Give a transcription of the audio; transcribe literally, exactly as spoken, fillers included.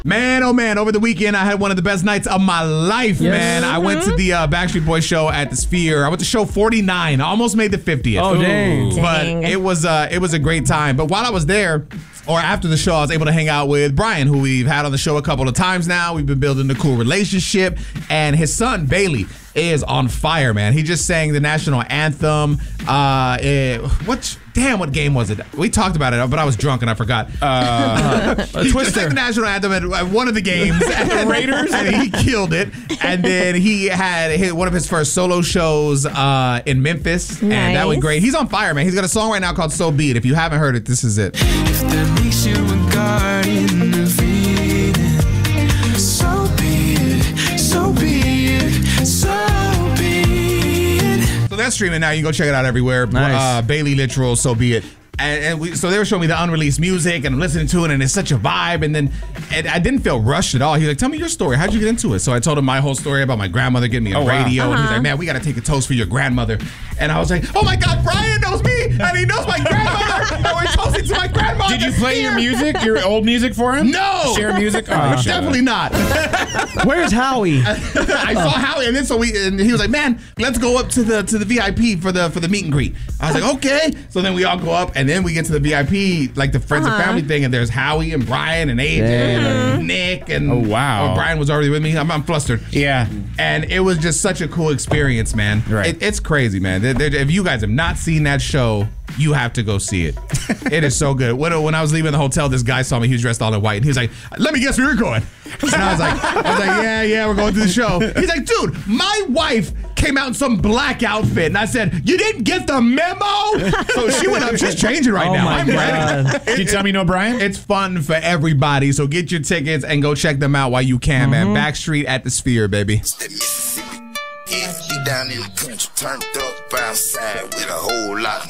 Man, oh man, over the weekend I had one of the best nights of my life, yes. man. I went to the uh, Backstreet Boys show at the Sphere. I went to show forty-nine. I almost made the fiftieth. Oh, dang. But Dang. it was uh, it was a great time. But while I was there, or after the show, I was able to hang out with Brian, who we've had on the show a couple of times now. We've been building a cool relationship. And his son, Bailey, is on fire, man. He just sang the national anthem. Uh, it, what? Damn, what game was it? We talked about it, but I was drunk and I forgot. Uh, he just sang the national anthem at, at one of the games. The Raiders? And he killed it. And then he had hit one of his first solo shows uh, in Memphis. Nice. And that was great. He's on fire, man. He's got a song right now called So Be It. If you haven't heard it, this is it. If that makes you a guardian of Eden, so be it, so be it, so be it. So that's streaming now. You can go check it out everywhere. Nice. Uh, Bailey Literal, So Be It. And, and we, so they were showing me the unreleased music, and I'm listening to it, and it's such a vibe. And then and I didn't feel rushed at all. He was like, "Tell me your story. How'd you get into it?" So I told him my whole story about my grandmother getting me on Oh, wow. radio, Uh-huh. and he's like, "Man, we got to take a toast for your grandmother." And I was like, "Oh my God, Brian knows me, and he knows my grandmother, and we're toasting to my grandmother." Did you play here. your music, your old music for him? No. Share music? Oh, you should. Definitely not. Where's Howie? I saw Howie, and then so we, and he was like, "Man, let's go up to the to the V I P for the for the meet and greet." I was like, "Okay." So then we all go up, and then we get to the V I P, like the friends Uh-huh. and family thing, and there's Howie and Brian and A J and Nick and Oh, wow. Oh, Brian was already with me. I'm, I'm flustered. Yeah. And it was just such a cool experience, man. Right. It, it's crazy, man. There- there- if you guys have not seen that show, you have to go see it. It is so good. When, when I was leaving the hotel, this guy saw me. He was dressed all in white. And he was like, "Let me guess where you're going." And I was like, I was like, yeah, yeah, we're going to the show. He's like, "Dude, my wife came out in some black outfit." And I said, "You didn't get the memo?" So she went up. She's changing right Oh now. my I'm God. ready. Did you tell me you know Brian? It's fun for everybody. So get your tickets and go check them out while you can, man. Backstreet at the Sphere, baby. That Mississippi, yeah, be down in the country, turned up outside with a whole lot